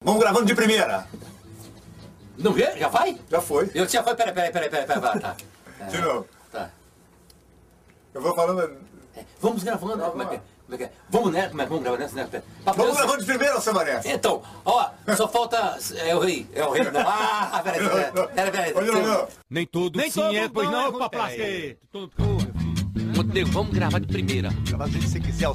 Vamos gravando de primeira. Não vê? Já vai? Já foi. Eu já foi, peraí, vai, tá. De novo. Tá. Eu vou falando... Vamos gravando, né? Como é que é? Vamos, né? Vamos gravar nessa, né? Vamos gravando de primeira, seu Vanessa. Então, ó, só falta... É o rei. Não. Ah, peraí. Nem tudo sim é, pois não, papai. Montenegro, vamos gravar de primeira. Gravar do jeito que você quiser,